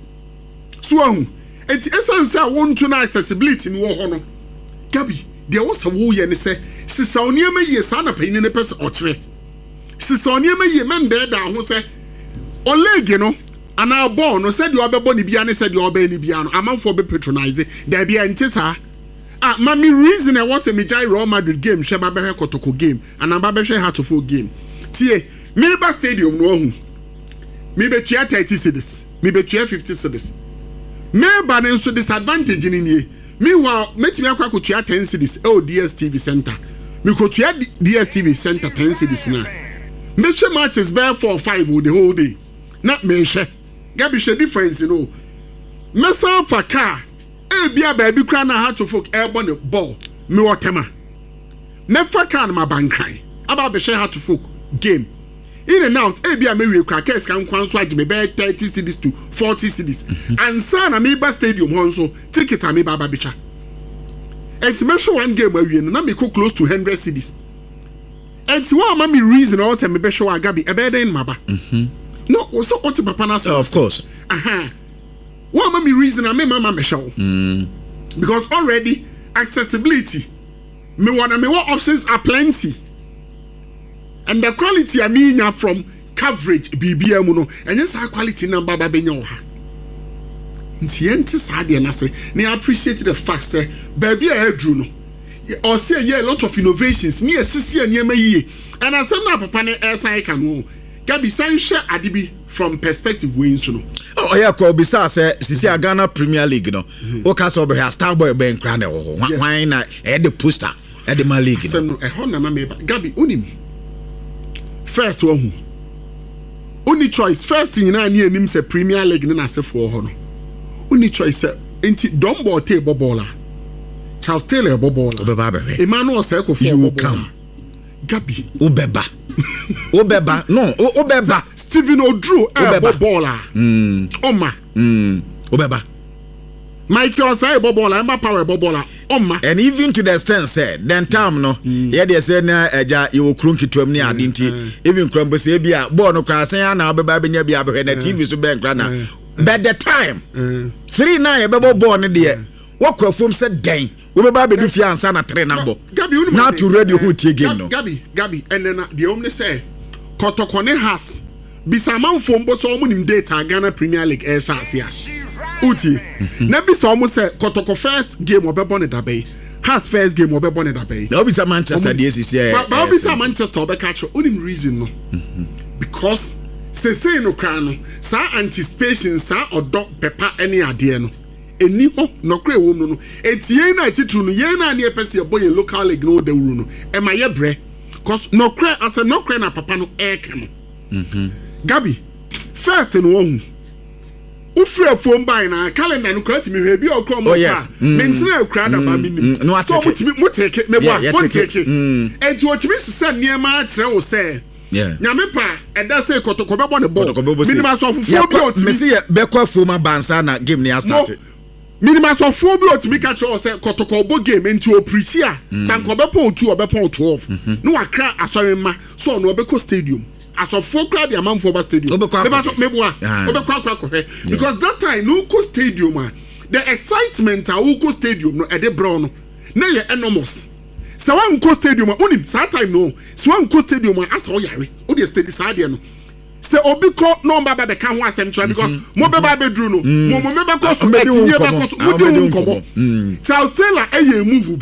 so ahu et essence a wonto na accessibility ne wo ho no Gabi there was a wo ye ne say sisa oniema ye sa na payin ne pese okire sisa oniema ye membe da ho say olege no ana ball no said you obebo ni bia ne said you obe ni bia no amanfo be patronize there be antisa ah mami reason e was a Mijai Real Madrid game sheba be Kotoko game and amba be Heartful game tie Milba Stadium no hu me be tua thirty cedis me be tua fifty cedis me ba ne so disadvantage ni nie me wa metimi akwa ko tua ten cedis oh D S T V center me ko tua D S T V center ten cedis na me che matches be four five the whole day not me she Gabi she difference you know mesa fa car e bia baby kra na ha to folk airborne the ball me wotema me fa car na mabankran aba be she ha to folk game in and out e bia me we kra case kan kwan so agime be thirty cedis to forty cedis and sana me ba stadium hon so ticket me baba bicha and me show one game awie no na me go close to one hundred cedis and what am me reason or say me be show Gabi e be den maba mhm no so what papa na of course aha what am me reason I me mama me show mm. because already accessibility me want me what options are plenty and the quality I mean from coverage B B M no and yes quality number baba benyo ha nti enti saade na say me appreciate the fact say baby a drew no or say yeah a lot of innovations near sisi aniema yie and asem na papa ne airsign kan wo Gabi san hwe adibi from perspective wey nso no oh yeah ko bisa say sisi a Ghana Premier League no o ka so be Starboy ben kra na wo wan na e the poster e the Man League no e ho na na me Gabi unim first wo hu only choice first thing na ni anim say Premier League na asefo ho no only choice enti Dombo te bobola Charles Taylor bobola obeba be Emmanuel Seko for bobola Gabi obeba obeba no obeba Stephen Odru e bobola mm oma mm obeba Michael say bobola Emma Power bobola oma and even to the extent said then time no yeah they say na eja you krunki tuam ni adinti even krumbo say bia ball no kwa say na obeba benya bia be na T V so ben kra na but the time three nine bebo ball ne de wakwa fom say den we be ba be do fiansa na three number Gabi not to ready who tie game no Gabi Gabi and then the only say Kotoko ne has bisaman fom bo so omunim data Ghana Premier League air sasia uti na bisa omu say Kotoko first game obebo ne dabe has first game obebo ne dabe na obi sa Manchester D C C but obi sa Manchester obe catch unim reason no because say say no kra no sa anticipation sa odo pepa any ade no eni ho no kra wo no no etie na titru no ye na na epese e boy local league no de wuru no e ma ye bre cause no kra as a no kra na papa no e ka no mhm Gabi first no wo ufre phone buy na calendar no kra ti me hwe bi o kra mo ka mentina kra da ba minim no ateke so mo take me bo mo take enti o timi sesa niema a kire wo say yeah nyame pa e da say Kotoko be bo ne ball minimum so fufu bi o timi me say be kwa phone bansa na game ni start minimum so fufu bi o timi ka kire wo say Kotoko bo game enti o preach a sanko be pon two o be pon twelve no akra asori ma so no be ko stadium as of four crowd the amount for stadium because that time no ko stadium the excitement a ko stadium no e de brown no na ye enormous so one ko stadium onim that time no so one ko stadium as o yare o the stadium side no se obi ko no mba be ka ho asem twa because mo be ba be dru no mo mo be ko so etinye be ko so odi nkomo Charles Taylor e ye move bi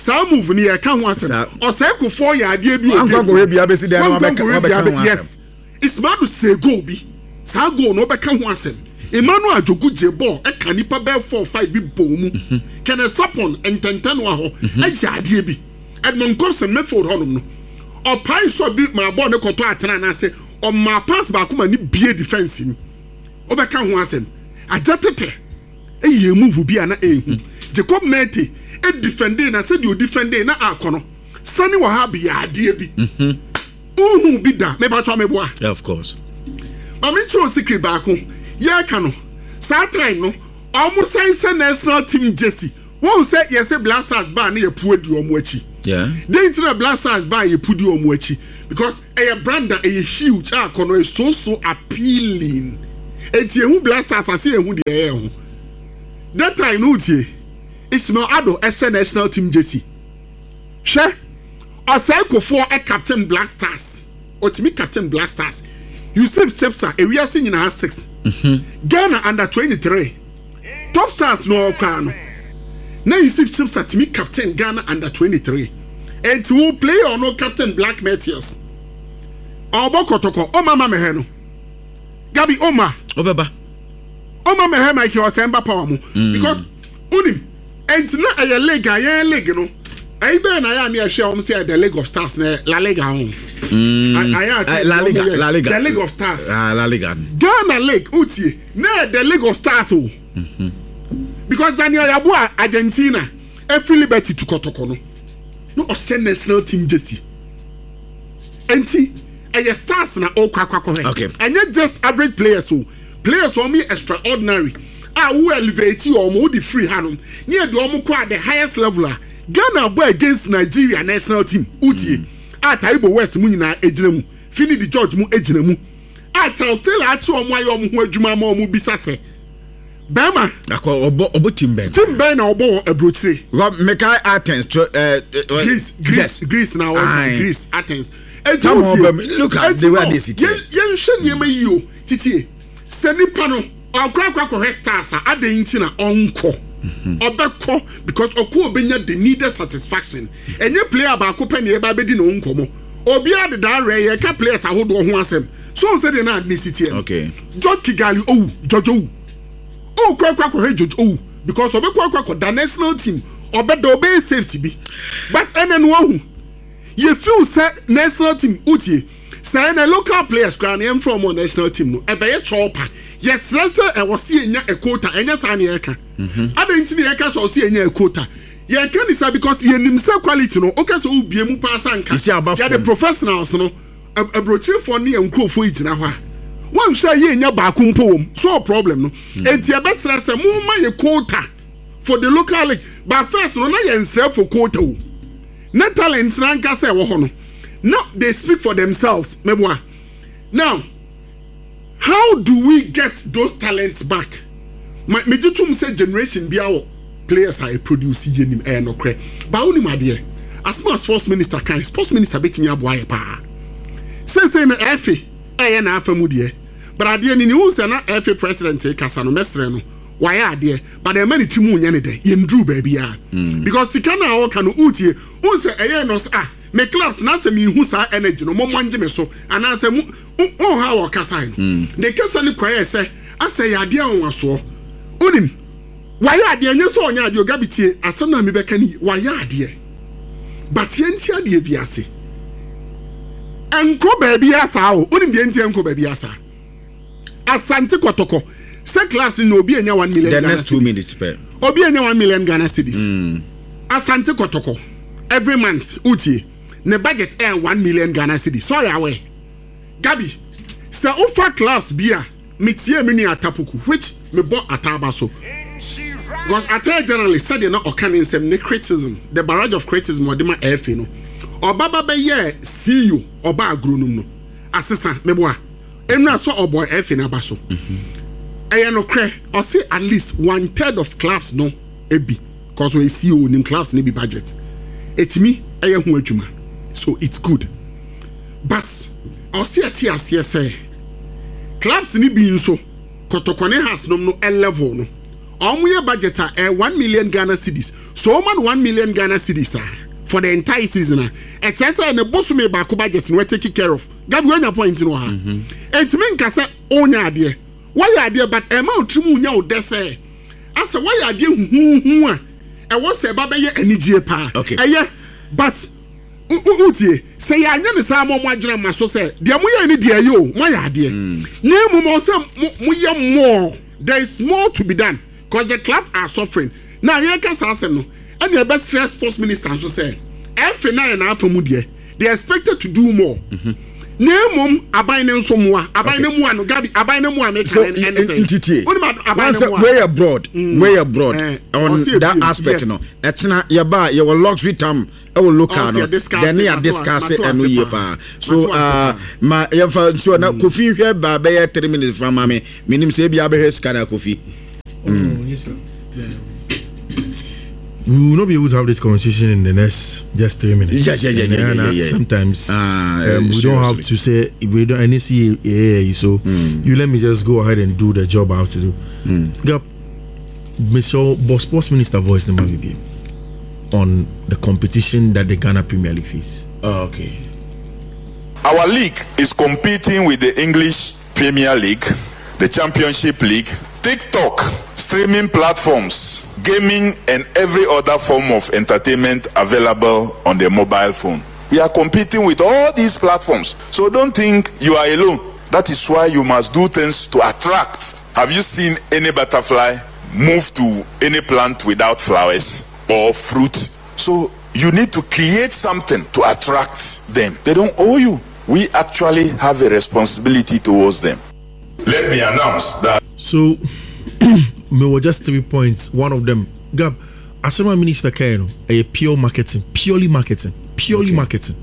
saa move ni e ka ho asem osai ko four ya ade bi o anko we bia be si there no be ka yes Ismail say go bi saa go no be ka ho asem Emmanuel Ajogu je ball e ka nipa be four five bi bomu Kenneth Sapon ententen wa ho e ja ade bi Edmond Compson midfield honum no o pai so bi ma ball ne koto atena na se o ma pass ba kuma ni bie defense ni o be ka ho asem ajatete e ye move bi ana e hu Jacob Mete e defending na se di o defending na akono sani wa ha bi ade bi mhm uhu bi da me ba twa me boa of course ma me tro secret ba ko ye ka no sa time no almost say national team jersey won say yes Blasters ba na ye pu adi omo achi yeah then to Blasters ba ye pu di omo achi because a brand that a huge akono is so so appealing enti ehu Blasters ase ehu de e ehu that time no tie Ismail Ado ese national team jersey hwe asai kofo e captain Blasters otimi captain Blasters Yusuf Chepsa e wiase nyina six mhm Ghana under twenty-three top stars no kwa no na Yusuf Chepsa timi captain Ghana under twenty-three and to play or no captain Black Matthias obokotoko o mama me he no Gabi Oma obeba Oma me he Mike Osemba power mu because unim and na a leg ayen leg no I be na ya na share say the League of Stars na La Liga home. Mm. I, I, La Liga, La Liga. The League of Stars. Ah, La Liga. Ghana League utie. Na the League of Stars o. Mhm. Because Daniel Yabua Argentina e free liberty to Kotoko no. No Australian national team jersey. Enti e stars na o kwa kwa kwa. Okay. And not just average players o. Players o me extraordinary. Ah who elevate you o mo di free hanom. Near do mo kwa the highest level. Ghana boy against Nigeria national team utie mm. at Taibo West mu nyina ejinamu Fini the George mu ejinamu at Charles Taylor at so mo ayo mo ho adwuma ma mo bisa se Bama akọ obo obo team ben team ben na obo abrochire Rob Mekai Athens uh, Greece Greece yes. Greece now Greece Athens look at the way they sit yen yen hwe niam yi o titie senipa no akwa akwa ko stars adan nti na onko obeko because oku obenya the needed satisfaction enye player ba ko pene e ba bedi no nkomo obi ade da re ye ka players ahodo ho asem so say dey na adnicity okay George Kigali oh Jojo oh kwa kwa ko he Jojo oh because obeko kwa ko the national team obedo obey safety bi but enen wo hu ye feel say national team utie say na local players kwa na from on national team no e be ye chopa yes let's say e was see enya e quota enya sa na eka adanti na eka so see enya e quota ye can is because ye nim say quality no okay so ubie mu pass anka ya the professionals no abrochire for ne enkrofo igina ho a wan hwa ye enya ba ko mpom so problem no enti e be sra say mu ma ye quota for the local league but first no na ye nsre for quota o na talent na anka say wo ho no no they speak for themselves meboa now how do we get those talents back? My mejitum say generation be our players are produce yenim eh no kre. Ba oni made as my sports minister kan sports minister betimi aboa pa. Say say na F A eh na afa mu de. But ade ni ni hu say na F A president e kasa no mesre no. Why ade but the many timu nya ne de yendru ba bia. Because sika na wo kan utie hu say eh no ah me clubs na say me hu sa energy no mo manje me so ana say mu on ha wo kasa no de kasa ni kwaye say asa ya de an waso unim why ade enye so onya ade ogabitie asem na me beka ni why ade but yenti ade bi ase enko ba bi asa o unim de yenti enko ba bi asa asante kotoko say clubs no obi enya one million the next two minutes per obi enya one million Ghana cedis mm. asante kotoko every month utie ne budget eh one million Ghana cedis so ya we Gabi say offer class bia metie me ni atapuku which me bo ataba so because at generally said na okanin sem ne criticism the barrage of criticism odima F no obaba be ye C E O oba agronum no asesa me bo a enu so obo F na ba so eh no kre o say at least one third of clubs no ebi because we C E O nim clubs ne bi budget etimi eh hu adwuma so it's good but I see at here say clubs ni bi nso kotokone has no no level no omuye budget a uh, one million Ghana cedis. So man one million Ghana cedis uh, for the entire season. Uh, Excess and the boss me back budget we take care of. Gabi when your point no ha. And men ka say onya ade. Why ade but amount trimu nya o dese. Asa why ade hu hu a. E wo se ba be ye anigye pa. Okay. Eye but utie say ya nya ne sa mo mo adwena ma so say de mo ye ni de yo mo ya ade. Na mu mo say mo ye more. There is more to be done because the clubs are suffering. Now here can say no. And the best sports minister so say F nine and half mu de. They are expected to do more. Nemum abai ne nso mo a abai ne mu ano gabi abai ne mu a make and anything. Once way abroad, way abroad on that aspect no. Etna yaba ye will luxury time e will look at no. Then you discuss it and we pa. So uh my ye so na Kofi hwe ba be three minutes from me. Minim say bia be scan Kofi. Yes sir. We will not be able to have this conversation in the next just three minutes. Yes, yes, yes, yes, yes, yes, yes. Sometimes uh, um, we don't have to say we don't any see yeah, so mm. you let me just go ahead and do the job I have to do. Mm. Mister Boss Sports Minister voiced the movie on the competition that the Ghana Premier League face. Oh, okay. Our league is competing with the English Premier League, the Championship League, TikTok, streaming platforms, gaming, and every other form of entertainment available on the mobile phone. We are competing with all these platforms. So don't think you are alone. That is why you must do things to attract. Have you seen any butterfly move to any plant without flowers or fruit? So you need to create something to attract them. They don't owe you. We actually have a responsibility towards them. Let me announce that. So me were just three points. One of them, Gab, Asema Minister Kaino, a pure marketing, purely marketing, purely okay. marketing,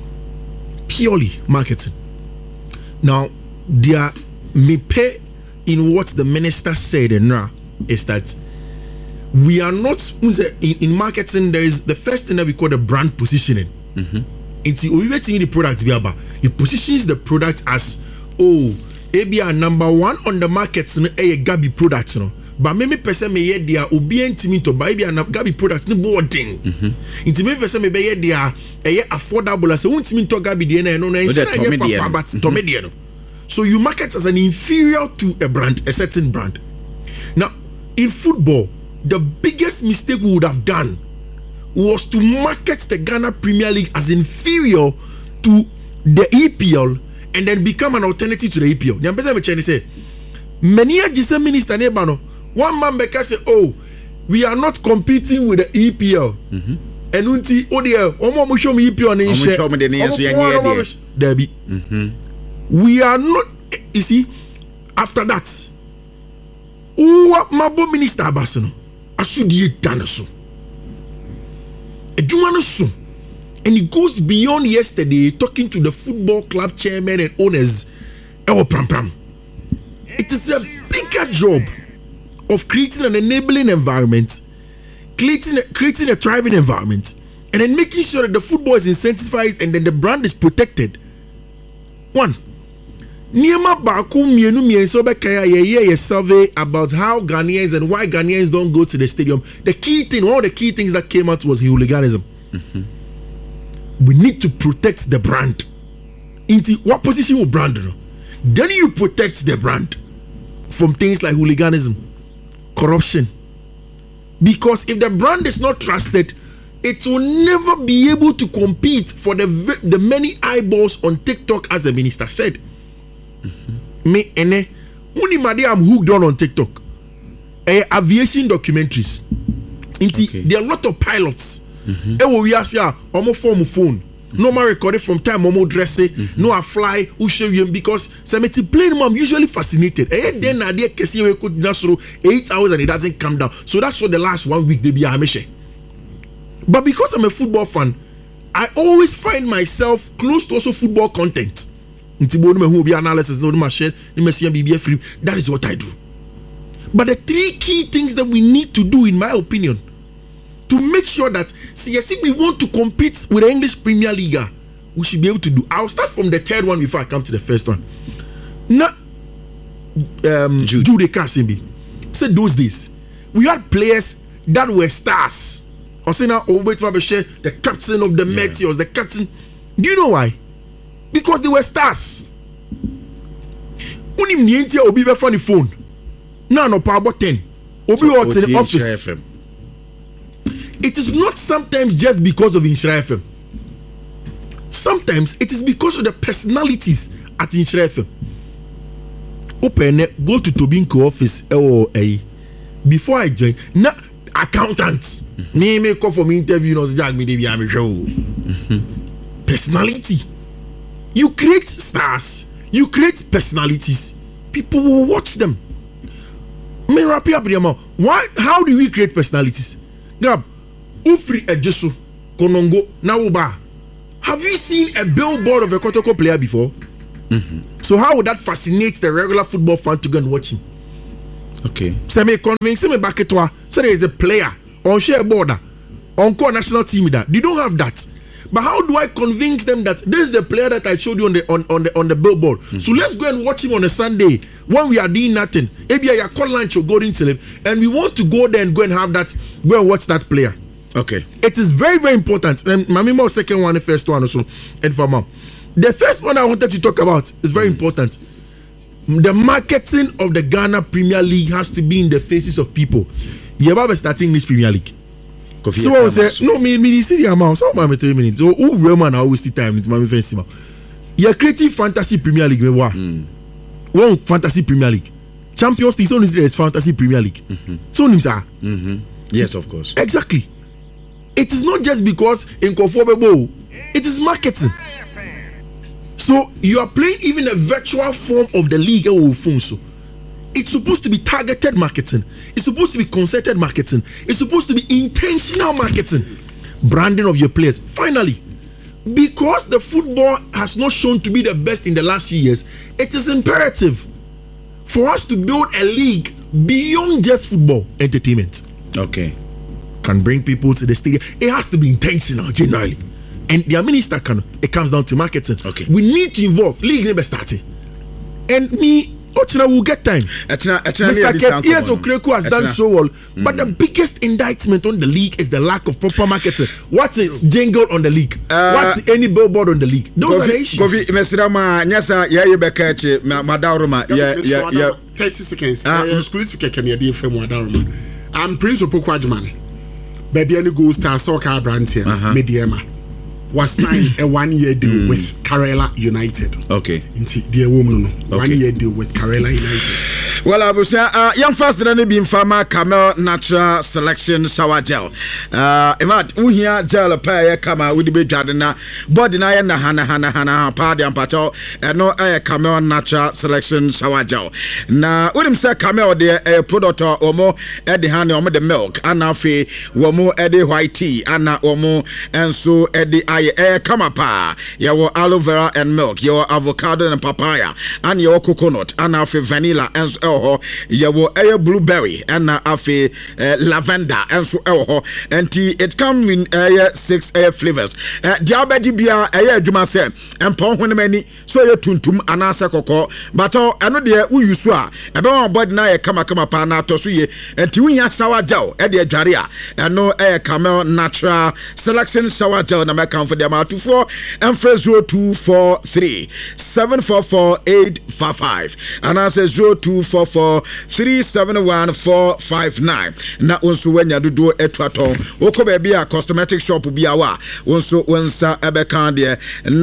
purely marketing. Now, there me pay in what the minister said and now is that we are not in, in marketing. There is the first thing that we call the brand positioning. Mm-hmm. It's we waiting the product be about. It positions the product as oh, A B R number one on the markets. No, a Gabi products no. But maybe person me hear dia obi entimi to buy bia na Gabi products no boarding. Nti me person me be hear dia e affordable as untimi to Gabi dia na no na insha na papa but to me dia no. So you market as an inferior to a brand, a certain brand. Now, in football, the biggest mistake we would have done was to market the Ghana Premier League as inferior to the E P L and then become an alternative to the E P L. The ambassador say many a G C minister no. One man make say, oh, we are not competing with the E P L. Mm-hmm. And unti oh dear, omo mo show me E P L na show me the name so yan Debbie. We are not. You see, after that, who mabo minister abasono asudi danaso. Ejuma so, and it goes beyond yesterday talking to the football club chairman and owners. Ewo pram pram. It is a bigger job of creating an enabling environment, creating a, creating a thriving environment, and then making sure that the football is incentivized and then the brand is protected. One, Niema Baku Mienu Mienso Bekaya ye survey about how Ghanaians and why Ghanaians don't go to the stadium. The key thing, one of the key things that came out was hooliganism. Mm-hmm. We need to protect the brand. Into what position will brand? Then you protect the brand from things like hooliganism, corruption. Because if the brand is not trusted, it will never be able to compete for the the many eyeballs on TikTok, as the minister said. Mm-hmm. Me ene uni madi I'm hooked on on TikTok. Eh, aviation documentaries. Inti okay. There are a lot of pilots. Mm-hmm. Eh, we ask ya omo form phone. Mm-hmm. No more recorded from time omo dress. Mm-hmm. No I fly who show you because somebody plane I'm usually fascinated. Eh, mm-hmm. Then I dey kesi we could just through eight hours and it doesn't come down. So that's for the last one week they be amishe. But because I'm a football fan, I always find myself close to also football content. Analysis, that is what I do. But the three key things that we need to do, in my opinion, to make sure that see, if we want to compete with the English Premier League, we should be able to do. I'll start from the third one before I come to the first one. Now, um, Jude Kasimbi said those days, we had players that were stars. Osina Obetmabeshe, the captain of the yeah. Meteors, the captain. Do you know why? Because they were stars. Unim niente obi be funny phone. Now no power ten. Obi out in the office. It is not sometimes just because of Inshira F M. Sometimes it is because of the personalities at Inshira F M. Open it, go to Tobinko office. Oh, eh. Before I join, now accountants. Me me call for me interview. No, jag me dey be show. Personality. You create stars. You create personalities. People will watch them. Me rapi abriama. Why? How do we create personalities? Gab, Ufri Ejesu, Konongo, Nauba. Have you seen a billboard of a Kotoko player before? Mm-hmm. So how would that fascinate the regular football fan to go and watch him? Okay. So me convince me back at toi. So there is a player on share border on core national team that they don't have that. But how do I convince them that this is the player that I showed you on the on, on the on the billboard? Mm-hmm. So let's go and watch him on a Sunday when we are doing nothing. Maybe I call lunch or go into him, and we want to go there and go and have that, go and watch that player. Okay. It is very, very important. And Mamimo second one, the first one also. And for mom. The first one I wanted to talk about is very mm-hmm. important. The marketing of the Ghana Premier League has to be in the faces of people. You ever start English Premier League? So I say, no, me, me, see the amount. So I'm three minutes. So who Roman always see time? It's my fancy. You're creating fantasy Premier League. What? Mm. One fantasy Premier League. Champions League. So is fantasy Premier League. Mm-hmm. So names are. Mm-hmm. Yes, of course. Exactly. It is not just because in conformable. It is marketing. So you are playing even a virtual form of the league. It's supposed to be targeted marketing. It's supposed to be concerted marketing. It's supposed to be intentional marketing. Branding of your players. Finally, because the football has not shown to be the best in the last few years, it is imperative for us to build a league beyond just football entertainment. Okay. Can bring people to the stadium. It has to be intentional generally. And their minister can, it comes down to marketing. Okay. We need to involve league never starting. And me, Ochina will get time. Mister Ket, yes, Okreku has done so well. Mm. But the biggest indictment on the league is the lack of proper marketing. What is jingle on the league? Uh, What's any billboard on the league? Those Govi, are the issues. Govi, Mesirama, Nyasa, ya yebekache, Madaruma, ya, ya, ya. thirty seconds. I'm school speaker can you from Madaruma. I'm Prince of Pokwajman. Baby, any go star soccer brand here, Mediema. Was signed a one-year deal mm. with Karela United. Okay. Into the woman, okay. One-year deal with Karela United. Well, I was uh, uh, young first than any farmer Camel Natural Selection Shower Gel. Uh, Emat Uhia Gel Pay Kama with the big jardina body na na hana hana hana party and pacho and no a Camel Natural Selection Shower Gel. Na Udim say Camel de a product or more at the hand of the milk and now fe womo at the white tea and na omo and so at the eye air kama pa your aloe vera and milk, your avocado and papaya and your coconut and now fe vanilla and so oh yawo air blueberry and na afi uh, lavender and so oh and it come in air uh, six air flavors uh, diabeti bia air adwuma se empon honemani so ye tuntum anasa kokko but eno de wo yusu a ebe won body na ye kama kama pa na to so ye enti wunya shower gel e de adware a eno air Camel Natural Selection Shower Gel na make am for dem atufo emfre zero two four three seven four four eight five five and I say zero two four four three seven one four five nine na onso wanya dodo etwaton woko ba bia cosmetic shop bia wa onso wonsa ebeka de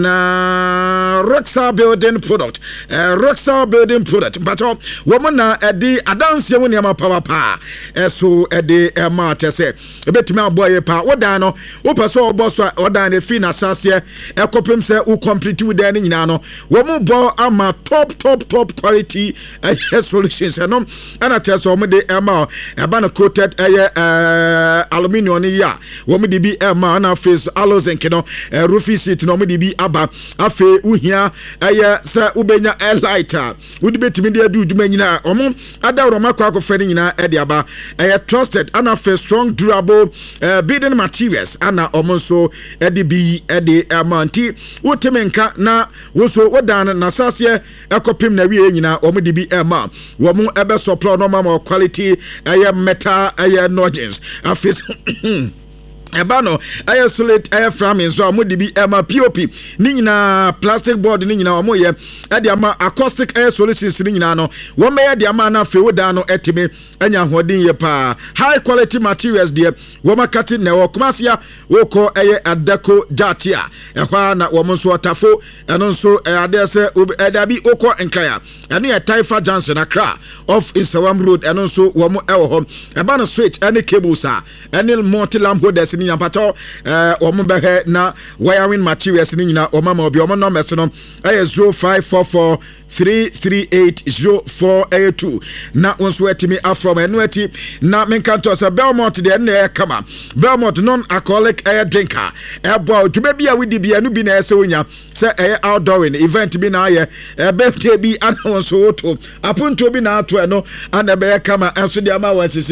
na Roxa building product uh, Roxa building product but woman na edi adanse woni ama power pa eso edi e ma tese ebetimi aboye pa wodan no wo peso oboso wodan e fi na sase e kopem se u complete wodan nyina no wo mo bo ama top top top quality uh, solutions no ana tese o mo de e ma e ba na coated eh uh, aluminium ni ya wo mo de bi e ma na face alloy zinc no uh, roofing sheet no mo de bi aba afi uhia ohia ɛyɛ sɛ wobɛnya airlight a wode bɛtumi de adu dwuma nyinaa ɔmo ada roma kwa akɔfɛ no nyinaa ɛde aba ɛyɛ trusted ana fɛ strong durable uh, building materials ana ɔmo nso ɛde bi ɛde ama nti wotemi nka na wo so wodan na saseɛ ɛkɔpem na wie nyinaa ɔmo de bi ɛma wɔmo ɛbɛ supply no ma quality ɛyɛ metal ɛyɛ noggins afis eba no aye solid aye framing so mo de bi ema P O P ni nyina plastic board ni nyina mo ye e de ama acoustic air solutions ni nyina no wo me ye de ama na fe woda no etime anya hodin ye pa high quality materials de wo makati na wo kumasia wo ko aye adako jatia e kwa na wo nso otafo eno nso ade se e da bi oko nkaya eno ye Taifa Johnson Accra off Isawam Road eno nso wo mo e wo ho eba no switch any cables a any multi lamp holders ni nyampato eh wo mo behe na wiring materials ni nyina o mama obi o mo numbers no eh zero five four four three three eight zero four eight two na onso etimi afrom enu eti na menkanto se Belmont de na kama Belmont non alcoholic air drinker e bo dwuma bia widi bia no bi na ese wonya se eh outdooring event bi na aye birthday bi ana onso woto apunto bi na ato eno ana be kama enso de ama wansisi